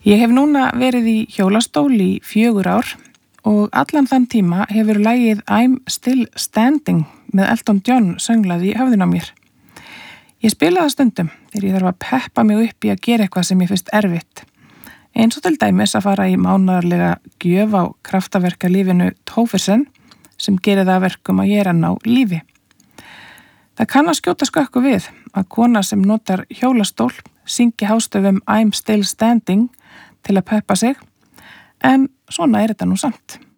Ég hef núna verið í hjólastól í 4 ár og allan þann tíma hefur lagið I'm Still Standing með Elton John sönglað í höfðinu á mér. Ég spila það stundum þegar ég þarf að peppa mig upp í að gera eitthvað sem ég finnst erfitt. Eins og til dæmis að fara í mánaðarlega gjöf á kraftaverkalífinu Tófersen sem gerir það að verkum að ég enn á lífi. Það kann að skjóta skökku við að kona sem notar hjólastól syngi hástöfum I'm Still Standing til að peppa sig, en svona er þetta nú samt.